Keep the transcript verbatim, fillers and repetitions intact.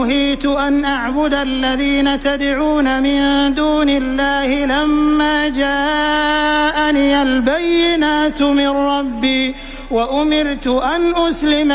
نهيت أن أعبد الذين تدعون من دون الله لما جاءني البينات من ربي وأمرت أن أسلم